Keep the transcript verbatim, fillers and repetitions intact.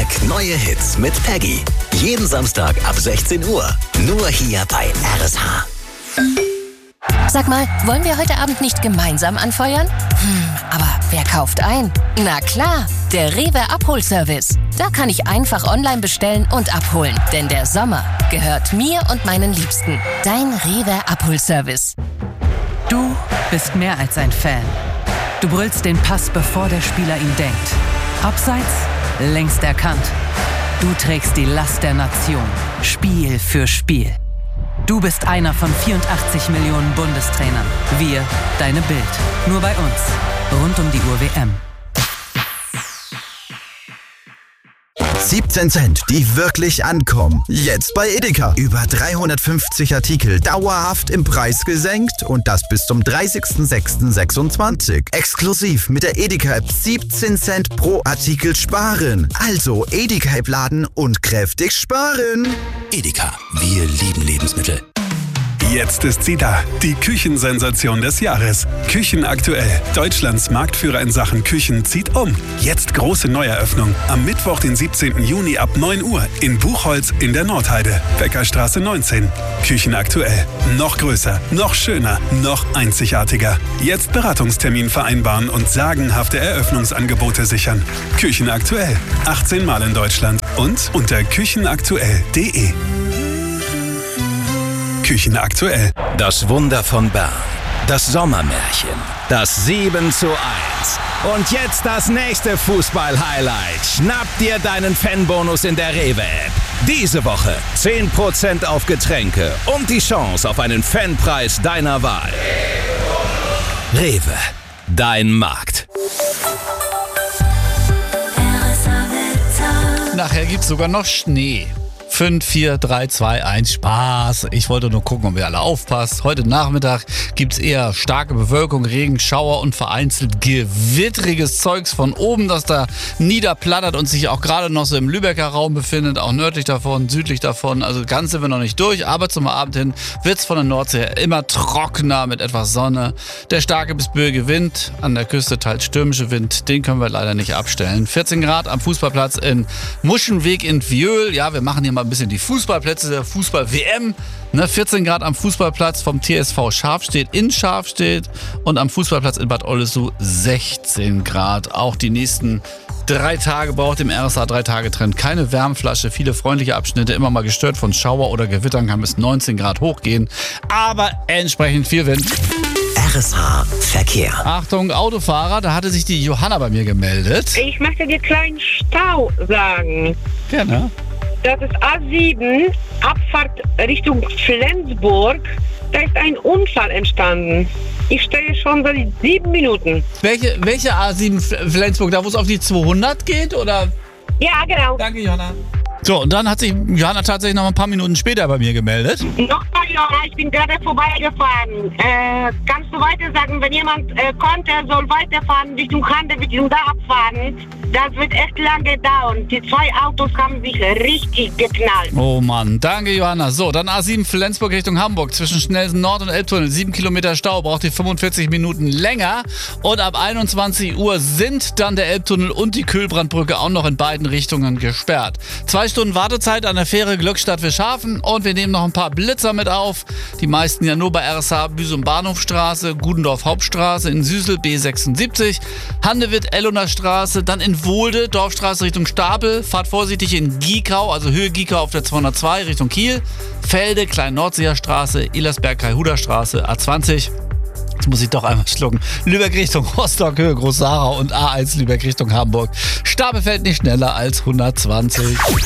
Entdecke neue Hits mit Peggy. Jeden Samstag ab sechzehn Uhr. Nur hier bei R S H. Sag mal, wollen wir heute Abend nicht gemeinsam anfeuern? Hm, aber wer kauft ein? Na klar, der Rewe Abholservice. Da kann ich einfach online bestellen und abholen. Denn der Sommer gehört mir und meinen Liebsten. Dein Rewe Abholservice. Du bist mehr als ein Fan. Du brüllst den Pass, bevor der Spieler ihn denkt. Abseits, längst erkannt. Du trägst die Last der Nation, Spiel für Spiel. Du bist einer von vierundachtzig Millionen Bundestrainern. Wir, deine Bild. Nur bei uns. Rund um die Uhr W M. siebzehn Cent, die wirklich ankommen. Jetzt bei Edeka. Über dreihundertfünfzig Artikel dauerhaft im Preis gesenkt und das bis zum dreißigsten sechsten sechsundzwanzig. Exklusiv mit der Edeka-App siebzehn Cent pro Artikel sparen. Also Edeka-App laden und kräftig sparen. Edeka, wir lieben Lebensmittel. Jetzt ist sie da, die Küchensensation des Jahres. Küchenaktuell. Deutschlands Marktführer in Sachen Küchen zieht um. Jetzt große Neueröffnung. Am Mittwoch, den siebzehnten Juni ab neun Uhr in Buchholz in der Nordheide. Bäckerstraße neunzehn. Küchenaktuell. Noch größer, noch schöner, noch einzigartiger. Jetzt Beratungstermin vereinbaren und sagenhafte Eröffnungsangebote sichern. Küchenaktuell. achtzehn Mal in Deutschland und unter küchenaktuell punkt de. Küchenaktuell. Das Wunder von Bern. Das Sommermärchen. Das sieben zu eins. Und jetzt das nächste Fußball-Highlight. Schnapp dir deinen Fanbonus in der Rewe-App. Diese Woche zehn Prozent auf Getränke und die Chance auf einen Fanpreis deiner Wahl. Rewe. Dein Markt. Nachher gibt's sogar noch Schnee. fünf, vier, drei, zwei, eins, Spaß. Ich wollte nur gucken, ob ihr alle aufpasst. Heute Nachmittag gibt es eher starke Bewölkung, Regen, Schauer und vereinzelt gewittriges Zeugs von oben, das da niederplattert und sich auch gerade noch so im Lübecker Raum befindet, auch nördlich davon, südlich davon. Also ganz sind wir noch nicht durch, aber zum Abend hin wird es von der Nordsee her immer trockener mit etwas Sonne. Der starke bis böige Wind, an der Küste teils stürmische Wind, den können wir leider nicht abstellen. vierzehn Grad am Fußballplatz in Muschenweg in Viöl. Ja, wir machen hier mal ein bisschen die Fußballplätze der Fußball-W M. Ne, vierzehn Grad am Fußballplatz vom T S V Schafstedt in Schafstedt und am Fußballplatz in Bad Oldesloe sechzehn Grad. Auch die nächsten drei Tage braucht im R S A drei Tage Trend keine Wärmflasche. Viele freundliche Abschnitte, immer mal gestört von Schauer oder Gewittern, kann bis neunzehn Grad hochgehen. Aber entsprechend viel Wind. R S H Verkehr. Achtung, Autofahrer, da hatte sich die Johanna bei mir gemeldet. Ich möchte dir kleinen Stau sagen. Gerne. Das ist A sieben, Abfahrt Richtung Flensburg. Da ist ein Unfall entstanden. Ich stehe schon seit sieben Minuten. Welche, welche A sieben Flensburg? Da, wo es auf die zweihundert geht, oder? Ja, genau. Danke, Johanna. So, und dann hat sich Johanna tatsächlich noch ein paar Minuten später bei mir gemeldet. Nochmal, Johanna, ich bin gerade vorbeigefahren. Äh, kannst du weiter sagen, wenn jemand äh, kommt, der soll weiterfahren Richtung Hande, Richtung da abfahren. Das wird echt lange dauern. Die zwei Autos haben sich richtig geknallt. Oh Mann, danke Johanna. So, dann A sieben Flensburg Richtung Hamburg. Zwischen Schnellsen Nord und Elbtunnel. sieben Kilometer Stau, braucht ihr fünfundvierzig Minuten länger. Und ab einundzwanzig Uhr sind dann der Elbtunnel und die Kühlbrandbrücke auch noch in beiden Richtungen gesperrt. Zwei Stunden Wartezeit an der Fähre Glückstadt-Fischhafen. Und wir nehmen noch ein paar Blitzer mit auf. Die meisten ja nur bei R S H Büsum Bahnhofstraße, Gudendorf Hauptstraße, in Süßel B sechsundsiebzig, Handewitt Elluner Straße, dann in Wohlde, Dorfstraße Richtung Stapel, fahrt vorsichtig in Giekau, also Höhe Giekau auf der zweihundertzwei Richtung Kiel, Felde, Klein-Nordseer Straße, Illersberg-Kai-Huder Straße, A zwanzig, jetzt muss ich doch einmal schlucken, Lübeck Richtung Rostock, Höhe Groß-Sarau und A eins Lübeck Richtung Hamburg. Stapelfeld nicht schneller als hundertzwanzig.